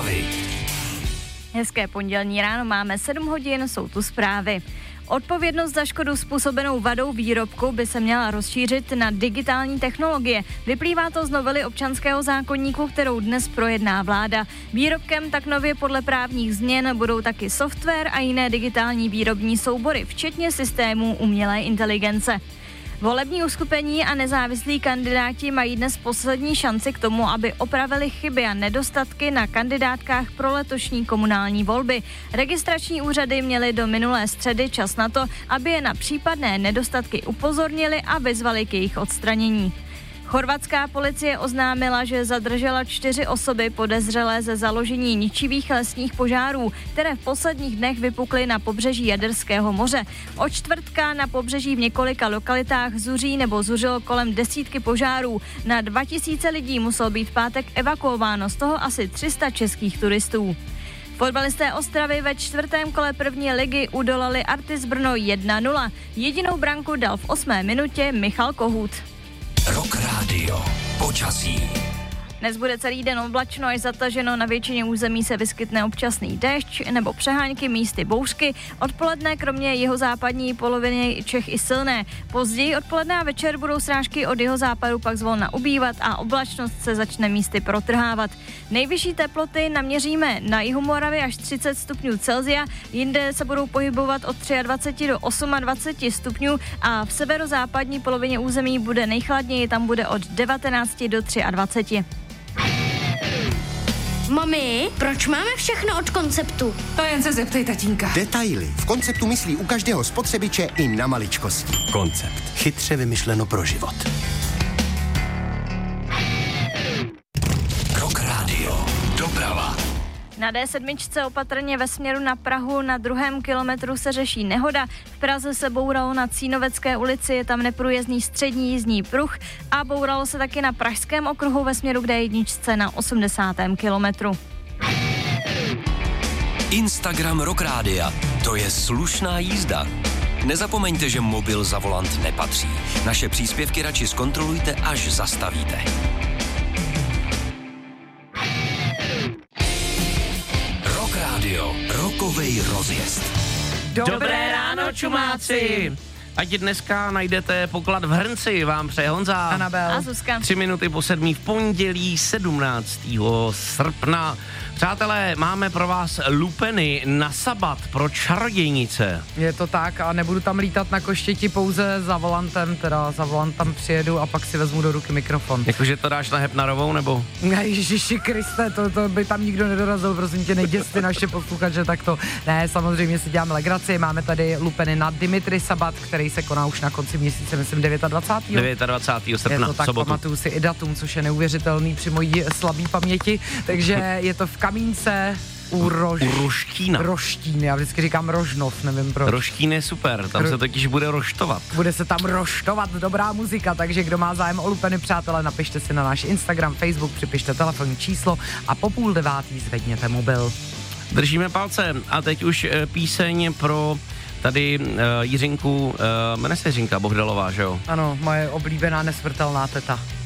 zprávy. Hezké pondělní ráno, máme 7 hodin, jsou tu zprávy. Odpovědnost za škodu způsobenou vadou výrobku by se měla rozšířit na digitální technologie. Vyplývá to z novely občanského zákoníku, kterou dnes projedná vláda. Výrobkem tak nově podle právních změn budou taky software a jiné digitální výrobní soubory, včetně systémů umělé inteligence. Volební uskupení a nezávislí kandidáti mají dnes poslední šanci k tomu, aby opravili chyby a nedostatky na kandidátkách pro letošní komunální volby. Registrační úřady měly do minulé středy čas na to, aby je na případné nedostatky upozornili a vyzvali k jejich odstranění. Chorvatská policie oznámila, že zadržela 4 osoby podezřelé ze založení ničivých lesních požárů, které v posledních dnech vypukly na pobřeží Jaderského moře. Od čtvrtka na pobřeží v několika lokalitách zuří nebo zuřilo kolem 10 požárů. Na 2000 lidí muselo být v pátek evakuováno, z toho asi 300 českých turistů. Fotbalisté Ostravy ve 4. kole první ligy udolali Artis Brno 1-0. Jedinou branku dal v 8. minutě Michal Kohut. Rock Radio. Počasí. Dnes bude celý den oblačno až zataženo, na většině území se vyskytne občasný déšť nebo přehánky, místy bouřky. Odpoledne kromě jihozápadní poloviny Čech i silné. Později odpoledne a večer budou srážky od jihozápadu pak zvolna ubývat a oblačnost se začne místy protrhávat. Nejvyšší teploty naměříme na jihu Moravy až 30 stupňů Celsia, jinde se budou pohybovat od 23 do 28 stupňů a v severozápadní polovině území bude nejchladněji, tam bude od 19 do 23. Mami, proč máme všechno od Konceptu? To jen se zeptej tatínka. Detaily. V Konceptu myslí u každého spotřebiče i na maličkosti. Koncept. Chytře vymyšleno pro život. Rock Radio. Doprava. Na D7 opatrně ve směru na Prahu na 2. kilometru se řeší nehoda. V Praze se bouralo na Cínovecké ulici, je tam neprůjezdný střední jízdní pruh a bouralo se taky na Pražském okruhu ve směru k D1 na 80. kilometru. Instagram Rock Rádia. To je slušná jízda. Nezapomeňte, že mobil za volant nepatří. Naše příspěvky radši zkontrolujte, až zastavíte. Rokovej rozjezd. Dobré ráno, čumáci! Ať dneska najdete poklad v hrnci, vám přeje Honza. Anabel. A Zuzka. 3 minuty po 7 v pondělí 17. srpna. Přátelé, máme pro vás lupeny na sabat pro čarodějnice. Je to tak a nebudu tam lítat na koštěti pouze za volantem, teda za volantem přijedu a pak si vezmu do ruky mikrofon. Jakože to dáš na Hepnarovou, nebo? Ježiši Kriste, to by tam nikdo nedorazil, prosím tě, neděs ty naše posluchače, tak to ne, samozřejmě si děláme legraci, máme tady lupeny na Dimitri Sabat, který se koná už na konci měsíce, myslím 29. 29. srpna, je to tak, sobotu. pamatuju si i datum, což je neuvěřitelný při mojí slabý paměti, takže je to v Kamínce u Roštína. Roštín, já vždycky říkám Rožnov, nevím proč. Roštín je super, tam se totiž bude roštovat. Bude se tam roštovat, dobrá muzika, takže kdo má zájem o lupeny, přátelé, napište si na náš Instagram, Facebook, připište telefonní číslo a po 8:30 zvedněte mobil. Držíme palce a teď už píseň pro tady Jiřinku, jmenuje se Jiřinka Bohdalová, že jo? Ano, moje oblíbená nesmrtelná teta.